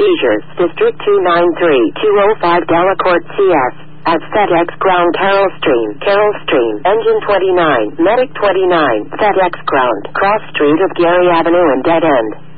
seizures. District 293-205 Delacorte CS. At FedEx Ground, Carroll Stream, Engine 29, Medic 29, FedEx Ground, Cross Street of Gary Avenue and Dead End.